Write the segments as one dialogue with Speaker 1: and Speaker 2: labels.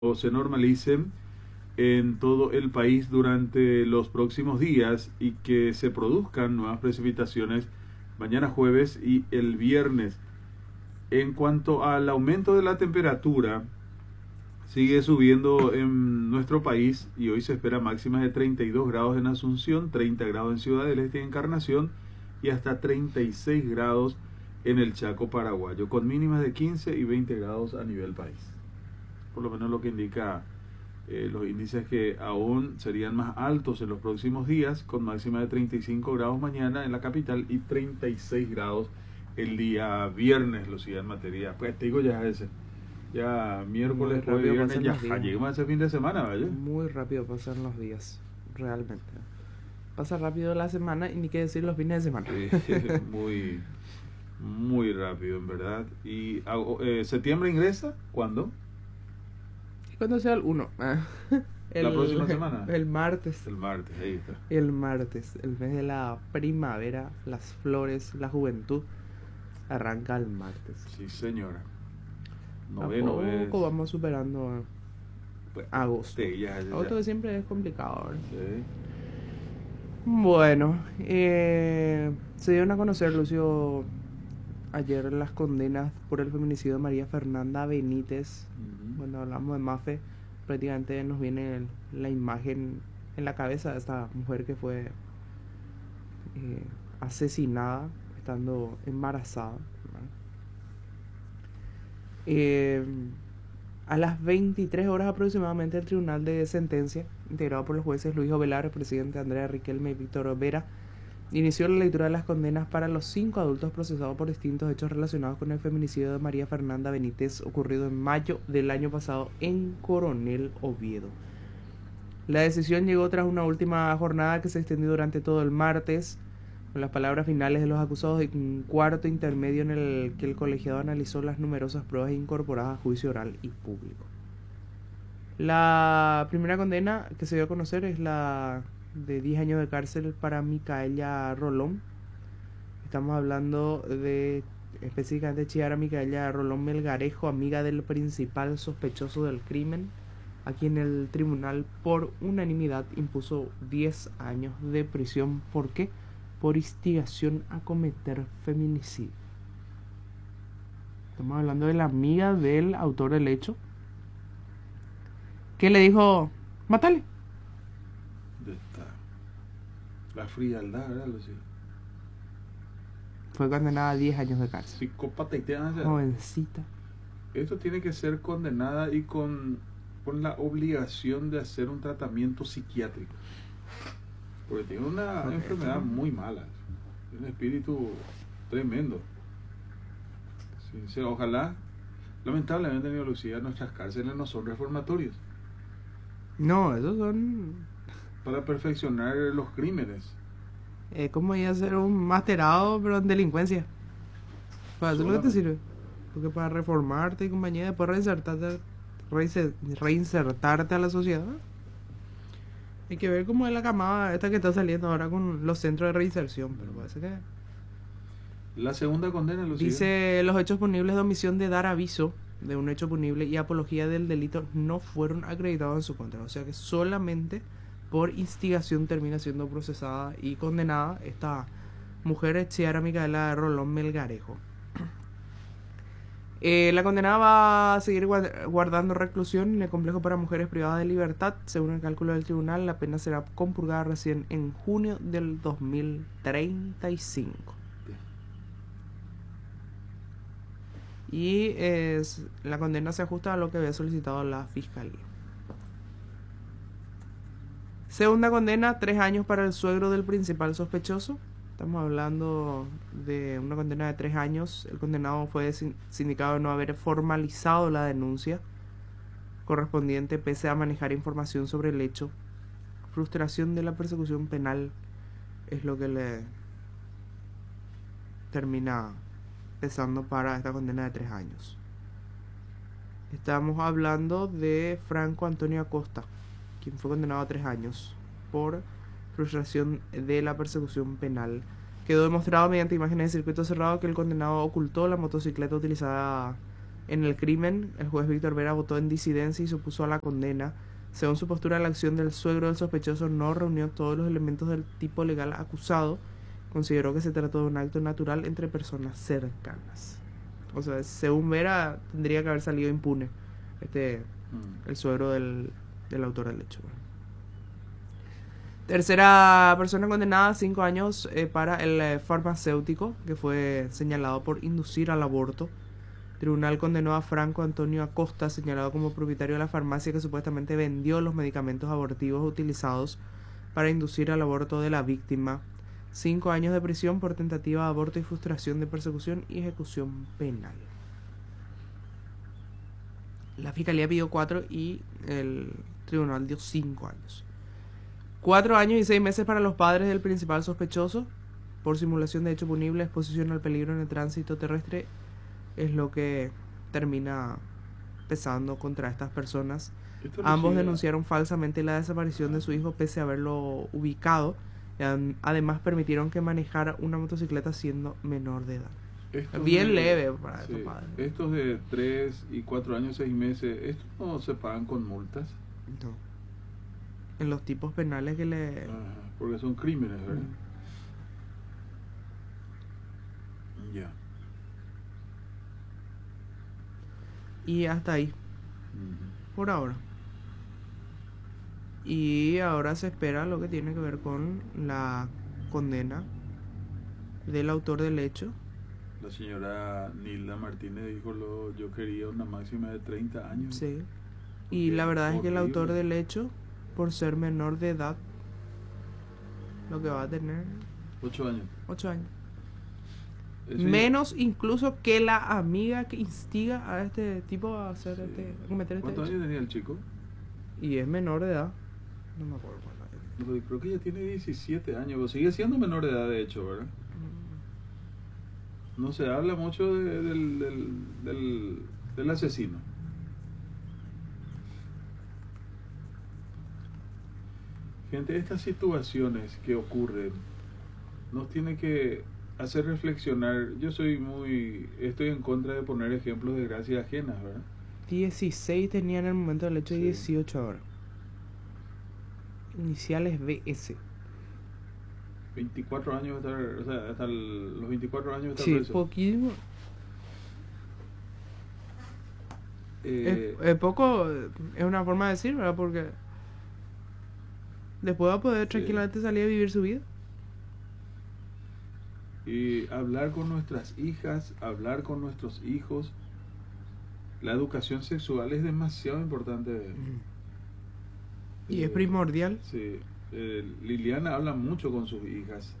Speaker 1: o se normalicen en todo el país durante los próximos días y que se produzcan nuevas precipitaciones mañana jueves y el viernes. En cuanto al aumento de la temperatura, sigue subiendo en nuestro país y hoy se espera máximas de 32 grados en Asunción, 30 grados en Ciudad del Este y Encarnación y hasta 36 grados en el Chaco paraguayo, con mínimas de 15 y 20 grados a nivel país. Por lo menos lo que indica los índices que aún serían más altos en los próximos días, con máxima de 35 grados mañana en la capital y 36 grados el día viernes, Lucía, en materia. Pues te digo ya ese. Ya miércoles, jueves, viernes, ya llegamos a ese fin de semana, ¿vale?
Speaker 2: Muy rápido pasan los días, realmente. Pasa rápido la semana y ni qué decir los fines de semana.
Speaker 1: Muy, muy rápido, en verdad. ¿Y septiembre ingresa? ¿Cuándo?
Speaker 2: Cuando sea el 1.
Speaker 1: ¿La próxima semana?
Speaker 2: El martes.
Speaker 1: El martes, ahí está.
Speaker 2: El martes, el mes de la primavera, las flores, la juventud, arranca el martes.
Speaker 1: Sí, señora.
Speaker 2: A poco vamos superando
Speaker 1: pues,
Speaker 2: agosto.
Speaker 1: Sí, ya.
Speaker 2: Agosto que siempre es complicado, ¿verdad?
Speaker 1: Sí.
Speaker 2: Bueno, se dieron a conocer, Lucio, ayer las condenas por el feminicidio de María Fernanda Benítez. Cuando hablamos de Mafe, prácticamente nos viene la imagen en la cabeza de esta mujer que fue asesinada estando embarazada. A las 23 horas aproximadamente, el Tribunal de Sentencia, integrado por los jueces Luis Ovelar, presidente Andrea Riquelme y Víctor Vera, inició la lectura de las condenas para los 5 adultos procesados por distintos hechos relacionados con el feminicidio de María Fernanda Benítez ocurrido en mayo del año pasado en Coronel Oviedo. La decisión llegó tras una última jornada que se extendió durante todo el martes, con las palabras finales de los acusados y un cuarto intermedio en el que el colegiado analizó las numerosas pruebas incorporadas a juicio oral y público. La primera condena que se dio a conocer es la de 10 años de cárcel para Micaela Rolón. Estamos hablando de específicamente Chiara Micaela Rolón Melgarejo, amiga del principal sospechoso del crimen, a quien el tribunal por unanimidad impuso 10 años de prisión. ¿Por qué? Por instigación a cometer feminicidio. Estamos hablando de la amiga del autor del hecho, que le dijo, mátale.
Speaker 1: La frialdad, ¿verdad, Lucía?
Speaker 2: Fue condenada a 10 años de cárcel.
Speaker 1: Psicópata y te van a hacer.
Speaker 2: Jovencita.
Speaker 1: Esto tiene que ser condenada y con la obligación de hacer un tratamiento psiquiátrico. Porque tiene una enfermedad muy mala. Un espíritu tremendo. Sincero, ojalá. Lamentablemente, en Lucía, nuestras cárceles no son reformatorios.
Speaker 2: No, esos son
Speaker 1: para perfeccionar los crímenes.
Speaker 2: ¿Cómo iba a ser un masterado pero en delincuencia? Para eso es lo que te sirve. Porque para reformarte y compañía, después reinsertarte a la sociedad. Hay que ver cómo es la camada esta que está saliendo ahora con los centros de reinserción. Pero parece que...
Speaker 1: La segunda condena, Lucía.
Speaker 2: Dice, los hechos punibles de omisión de dar aviso de un hecho punible y apología del delito no fueron acreditados en su contra. O sea que solamente por instigación termina siendo procesada y condenada esta mujer, Chiara Micaela Rolón Melgarejo. La condenada va a seguir guardando reclusión en el complejo para mujeres privadas de libertad. Según el cálculo del tribunal, la pena será compurgada recién en junio del 2035. Y la condena se ajusta a lo que había solicitado la fiscalía. Segunda condena, 3 años para el suegro del principal sospechoso. Estamos hablando de una condena de 3 años. El condenado fue sindicado de no haber formalizado la denuncia correspondiente pese a manejar información sobre el hecho. Frustración de la persecución penal es lo que le termina pesando para esta condena de 3 años. Estamos hablando de Franco Antonio Acosta, quien fue condenado a 3 años por frustración de la persecución penal. Quedó demostrado mediante imágenes de circuito cerrado que el condenado ocultó la motocicleta utilizada En el crimen, el juez Víctor Vera votó en disidencia y se opuso a la condena. Según su postura, la acción del suegro del sospechoso no reunió todos los elementos del tipo legal acusado. Consideró que se trató de un acto natural entre personas cercanas. O sea, según Vera, tendría que haber salido impune el suegro del autor del hecho. Tercera persona condenada, 5 años para el farmacéutico, que fue señalado por inducir al aborto. Tribunal condenó a Franco Antonio Acosta, señalado como propietario de la farmacia que supuestamente vendió los medicamentos abortivos utilizados para inducir al aborto de la víctima. 5 años de prisión por tentativa de aborto y frustración de persecución y ejecución penal. La fiscalía pidió 4 y el tribunal dio 5 años. 4 años y 6 meses para los padres del principal sospechoso por simulación de hecho punible, exposición al peligro en el tránsito terrestre. Es lo que termina pesando contra estas personas. Ambos denunciaron falsamente la desaparición de su hijo pese a haberlo ubicado. Además permitieron que manejara una motocicleta siendo menor de edad. Bien leve para estos padres.
Speaker 1: Estos de 3 y 4 años, 6 meses, ¿estos no se pagan con multas?
Speaker 2: No. En los tipos penales que le...
Speaker 1: porque son crímenes, ¿verdad? Ya.
Speaker 2: Y hasta ahí. Por ahora. Y ahora se espera lo que tiene que ver con la condena del autor del hecho.
Speaker 1: La señora Nilda Martínez dijo yo quería una máxima de 30 años.
Speaker 2: Sí. Y la verdad es que el autor del hecho, por ser menor de edad, lo que va a tener
Speaker 1: 8 años.
Speaker 2: 8 años. Menos incluso que la amiga que instiga a este tipo a hacer a cometer este
Speaker 1: ¿Cuántos
Speaker 2: hecho.
Speaker 1: años tenía el chico?
Speaker 2: Y es menor de edad. No me acuerdo cuánto es.
Speaker 1: Creo que ella tiene 17 años, pero sigue siendo menor de edad de hecho, ¿verdad? No se habla mucho del asesino. Gente, estas situaciones que ocurren nos tiene que hacer reflexionar. Yo estoy en contra de poner ejemplos de desgracias ajenas, ¿verdad? 16
Speaker 2: tenía en el momento del hecho y 18 ahora. Iniciales BS.
Speaker 1: 24 años hasta los 24 años está
Speaker 2: preso.
Speaker 1: Sí,
Speaker 2: poquísimo. Es poco, es una forma de decir, ¿verdad? Porque después va a poder tranquilamente salir a vivir su vida.
Speaker 1: Y hablar con nuestras hijas, hablar con nuestros hijos. La educación sexual es demasiado importante.
Speaker 2: Y es primordial.
Speaker 1: Sí. Liliana habla mucho con sus hijas.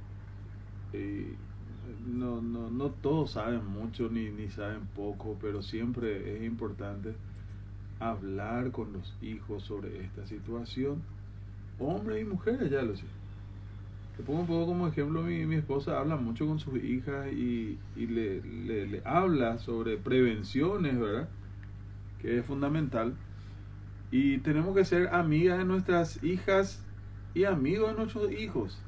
Speaker 1: No todos saben mucho ni saben poco, pero siempre es importante hablar con los hijos sobre esta situación. Hombres y mujeres, ya lo sé. Te pongo un poco como ejemplo, mi esposa habla mucho con sus hijas y le habla sobre prevenciones, ¿verdad? Que es fundamental. Y tenemos que ser amigas de nuestras hijas y amigos de nuestros hijos.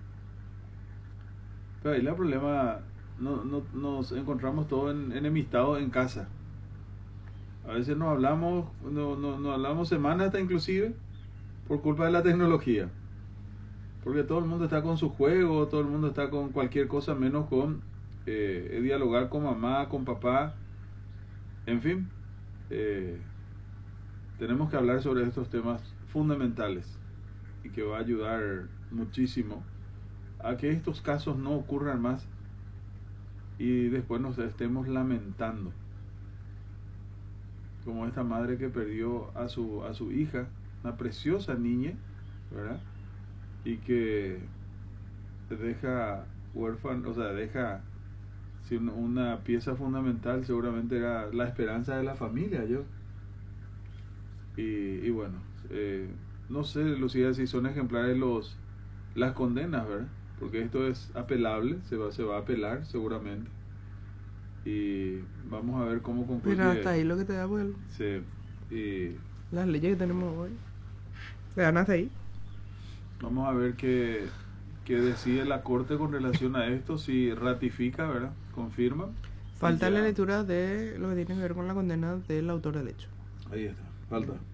Speaker 1: Pero ahí el problema, nos encontramos todos enemistados en casa. A veces no hablamos semanas hasta inclusive por culpa de la tecnología. Porque todo el mundo está con su juego, todo el mundo está con cualquier cosa menos con dialogar con mamá, con papá. En fin, tenemos que hablar sobre estos temas fundamentales y que va a ayudar muchísimo a que estos casos no ocurran más y después nos estemos lamentando, como esta madre que perdió a su hija, una preciosa niña, ¿verdad? Y que deja huérfano, deja sin una pieza fundamental, seguramente era la esperanza de la familia. Y bueno, no sé, Lucía, si son ejemplares las condenas, ¿verdad? Porque esto es apelable, se va a apelar seguramente. Y vamos a ver cómo concluye.
Speaker 2: Pero hasta ahí lo que te da, pues.
Speaker 1: Sí. Y
Speaker 2: las leyes que tenemos hoy se dan hasta ahí.
Speaker 1: Vamos a ver qué decide la Corte con relación a esto, si ratifica, ¿verdad? Confirma.
Speaker 2: Falta
Speaker 1: Ya.
Speaker 2: la lectura de lo que tiene que ver con la condena del autor del hecho.
Speaker 1: Ahí está, falta.